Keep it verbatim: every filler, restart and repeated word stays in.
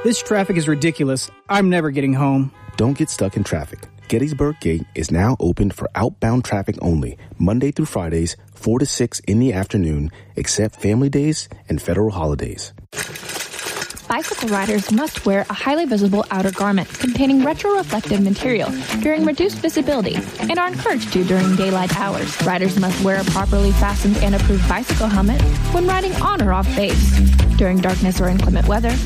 This traffic is ridiculous. I'm never getting home. Don't get stuck in traffic. Gettysburg Gate is now open for outbound traffic only, Monday through Fridays, four to six in the afternoon, except family days and federal holidays. Bicycle riders must wear a highly visible outer garment containing retroreflective material during reduced visibility and are encouraged to during daylight hours. Riders must wear a properly fastened and approved bicycle helmet when riding on or off base. During darkness or inclement weather,